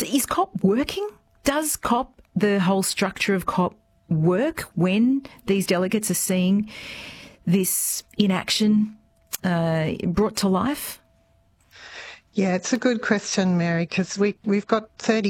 Is COP working? Does COP, the whole structure of COP, work when these delegates are seeing this in action brought to life? Yeah, it's a good question, Mary, because we've got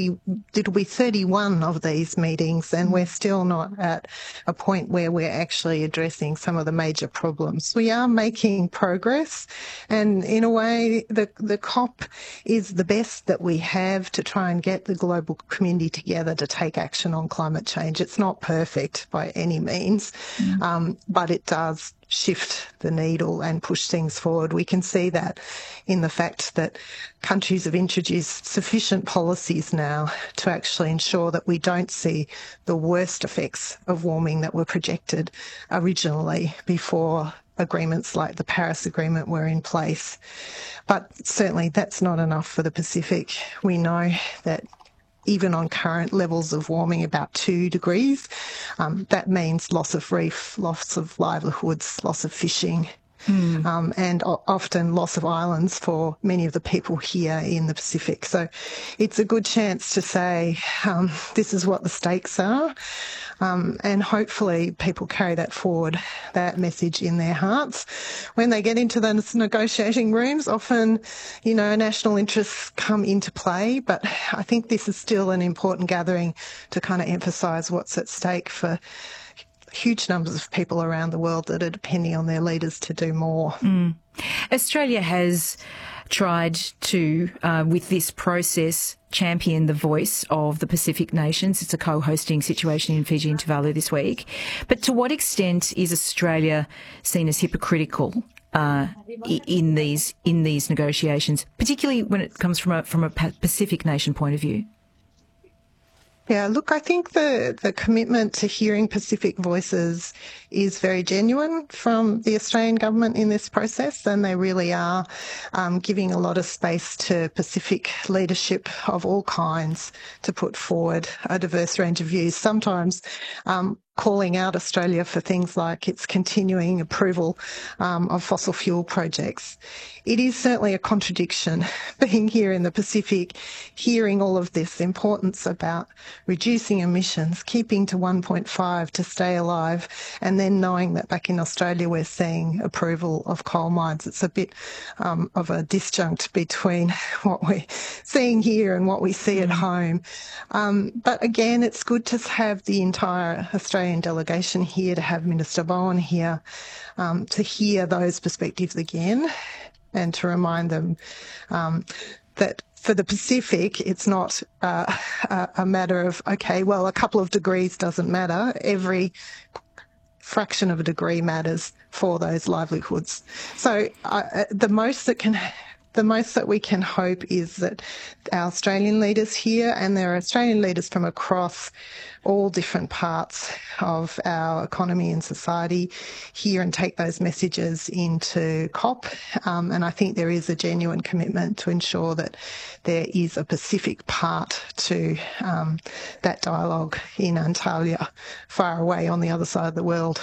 31 of these meetings, and we're still not at a point where we're actually addressing some of the major problems. We are making progress, and in a way, the COP is the best that we have to try and get the global community together to take action on climate change. It's not perfect by any means, but it does shift the needle and push things forward. We can see that in the fact that countries have introduced sufficient policies now to actually ensure that we don't see the worst effects of warming that were projected originally before agreements like the Paris Agreement were in place. But certainly that's not enough for the Pacific. We know that even on current levels of warming, about 2 degrees, that means loss of reef, loss of livelihoods, loss of fishing, and often loss of islands for many of the people here in the Pacific. So it's a good chance to say this is what the stakes are, and hopefully people carry that forward, that message in their hearts. When they get into those negotiating rooms, often, national interests come into play, but I think this is still an important gathering to kind of emphasise what's at stake for huge numbers of people around the world that are depending on their leaders to do more. Australia has tried to, with this process, champion the voice of the Pacific nations. It's a co-hosting situation in Fiji and Tuvalu this week. But to what extent is Australia seen as hypocritical in these negotiations, particularly when it comes from a Pacific nation point of view? Yeah, look, I think the commitment to hearing Pacific voices is very genuine from the Australian government in this process, and they really are giving a lot of space to Pacific leadership of all kinds to put forward a diverse range of views, sometimes calling out Australia for things like its continuing approval of fossil fuel projects. It is certainly a contradiction being here in the Pacific, hearing all of this importance about reducing emissions, keeping to 1.5 to stay alive, and then knowing that back in Australia we're seeing approval of coal mines. It's a bit of a disjunct between what we're seeing here and what we see at home. But again, it's good to have the entire Australian delegation here, to have Minister Bowen here, to hear those perspectives again, and to remind them that for the Pacific, it's not a matter of, okay, well, a couple of degrees doesn't matter. Every fraction of a degree matters for those livelihoods. So the most that we can hope is that our Australian leaders here, and there are Australian leaders from across all different parts of our economy and society, hear and take those messages into COP. And I think there is a genuine commitment to ensure that there is a Pacific part to that dialogue in Antalya, far away on the other side of the world.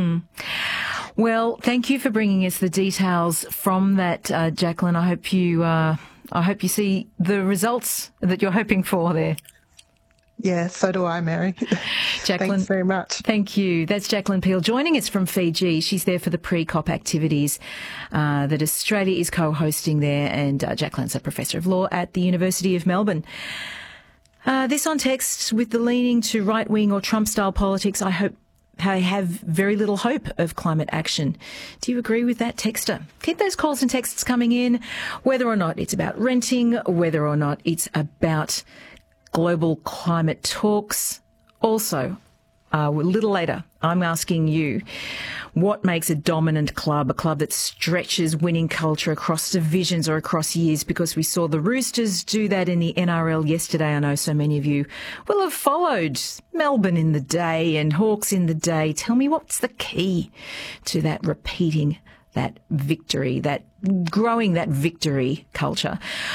Well, thank you for bringing us the details from that, Jacqueline. I hope you see the results that you're hoping for there. Yeah, so do I, Mary. Jacqueline, thanks very much. Thank you. That's Jacqueline Peel joining us from Fiji. She's there for the pre-COP activities that Australia is co-hosting there, and Jacqueline's a Professor of Law at the University of Melbourne. This on text: with the leaning to right-wing or Trump-style politics, I have very little hope of climate action. Do you agree with that, texter? Keep those calls and texts coming in, whether or not it's about renting, whether or not it's about global climate talks. Also, a little later, I'm asking you, what makes a dominant club, a club that stretches winning culture across divisions or across years? Because we saw the Roosters do that in the NRL yesterday. I know so many of you will have followed Melbourne in the day and Hawks in the day. Tell me, what's the key to that repeating that victory, that growing that victory culture?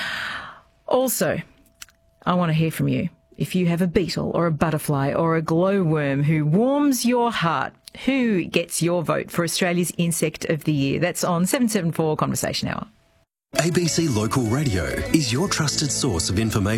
Also, I want to hear from you. If you have a beetle or a butterfly or a glowworm who warms your heart, who gets your vote for Australia's Insect of the Year? That's on 774 Conversation Hour. ABC Local Radio is your trusted source of information.